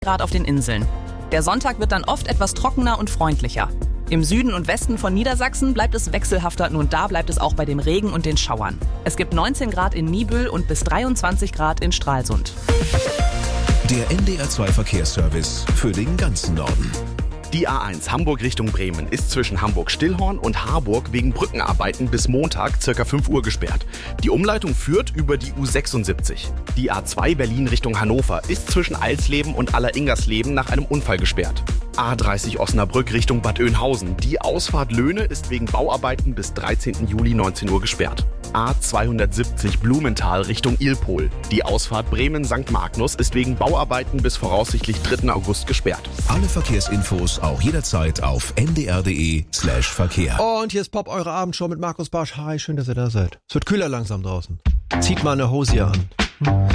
Grad auf den Inseln. Der Sonntag wird dann oft etwas trockener und freundlicher. Im Süden und Westen von Niedersachsen bleibt es wechselhafter, nun da bleibt es auch bei dem Regen und den Schauern. Es gibt 19 Grad in Niebüll und bis 23 Grad in Stralsund. Der NDR2 Verkehrsservice für den ganzen Norden. Die A1 Hamburg Richtung Bremen ist zwischen Hamburg-Stillhorn und Harburg wegen Brückenarbeiten bis Montag ca. 5 Uhr gesperrt. Die Umleitung führt über die U76. Die A2 Berlin Richtung Hannover ist zwischen Alsleben und Alleringersleben nach einem Unfall gesperrt. A30 Osnabrück Richtung Bad Oeynhausen. Die Ausfahrt Löhne ist wegen Bauarbeiten bis 13. Juli 19 Uhr gesperrt. A270 Blumenthal Richtung Ilpol. Die Ausfahrt Bremen-St. Magnus ist wegen Bauarbeiten bis voraussichtlich 3. August gesperrt. Alle Verkehrsinfos auch jederzeit auf ndr.de/Verkehr. Und hier ist Pop, eure Abendshow mit Markus Barsch. Hi, schön, dass ihr da seid. Es wird kühler langsam draußen. Zieht mal eine Hose hier an.